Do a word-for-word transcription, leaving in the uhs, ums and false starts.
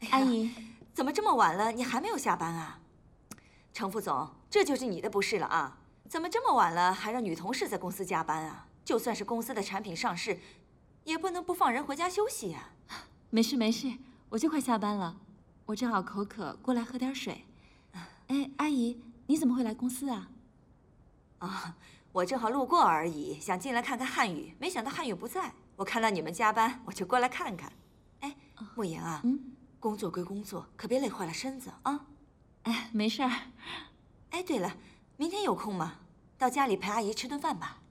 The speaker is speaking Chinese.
阿姨， 怎么这么晚了，你还没有下班啊？程副总，这就是你的不是了啊！怎么这么晚了还让女同事在公司加班啊？就算是公司的产品上市，也不能不放人回家休息呀。 没事没事，我就快下班了，我正好口渴，过来喝点水。哎，阿姨，你怎么会来公司啊？ 啊，我正好路过而已，想进来看看汉语，没想到汉语不在。我看到你们加班，我就过来看看。哎，慕言啊，嗯，工作归工作，可别累坏了身子啊。 哎，没事儿。 哎，对了，明天有空吗？到家里陪阿姨吃顿饭吧。